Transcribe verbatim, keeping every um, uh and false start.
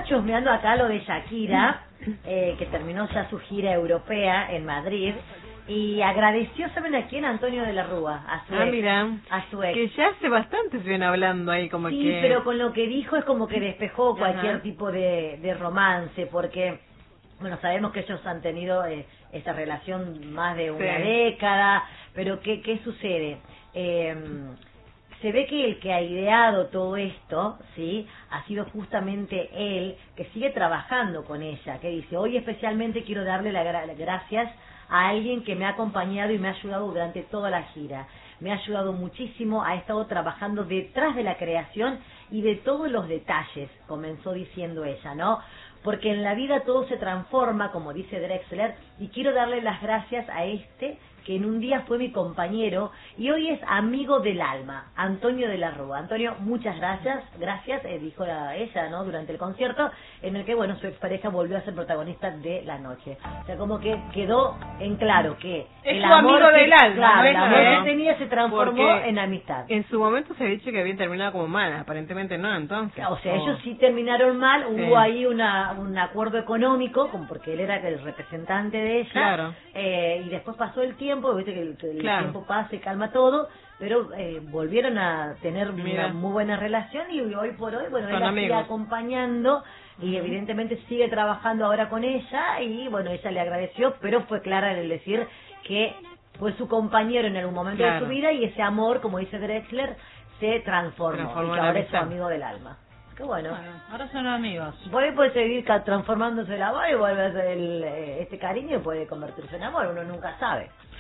chusmeando acá lo de Shakira, eh, que terminó ya su gira europea en Madrid, y agradeció, ¿saben a quién? Antonio de la Rúa, a su Ah, ex, mira, a su ex. que ya hace bastante se viene hablando ahí como Sí, que... pero con lo que dijo es como que despejó cualquier Ajá. tipo de, de romance, porque, bueno, sabemos que ellos han tenido eh, esta relación más de una Sí. década, pero ¿qué, qué sucede? Eh, se ve que el que ha ideado todo esto, ¿sí? Ha sido justamente él, que sigue trabajando con ella, que dice, hoy especialmente quiero darle las gra gracias a alguien que me ha acompañado y me ha ayudado durante toda la gira. Me ha ayudado muchísimo, ha estado trabajando detrás de la creación y de todos los detalles, comenzó diciendo ella, ¿no? Porque en la vida todo se transforma, como dice Drexler, y quiero darle las gracias a este que en un día fue mi compañero y hoy es amigo del alma, Antonio de la Rúa. Antonio, muchas gracias, gracias, eh, dijo la, ella, ¿no?, durante el concierto, en el que, bueno, su expareja volvió a ser protagonista de la noche. O sea, como que quedó en claro que es el su amor amigo que, del alma, claro, ¿no? el amor Claro. que tenía se transformó Porque en amistad. En su momento se ha dicho que habían terminado como mal, aparentemente no, entonces. O sea, oh. ellos sí terminaron mal, hubo Sí. ahí una, un acuerdo económico, como porque él era el representante de ella, Claro. eh, y después pasó el tiempo, viste que el, que el Claro. tiempo pasa y calma todo, pero eh, volvieron a tener Mira. una muy buena relación y hoy por hoy, bueno, Son él la sigue amigos. acompañando y Ujú. evidentemente sigue trabajando ahora con ella y bueno, ella le agradeció, pero fue clara en el decir que fue su compañero en algún momento Claro. de su vida y ese amor, como dice Drexler, se transformó, Transformó y que en ahora es su amistad. amigo del alma. Qué bueno. Bueno, ahora son amigos. Por ahí puede seguir ca- transformándose el amor y vuelve a ser el, eh, este cariño puede convertirse en amor, uno nunca sabe.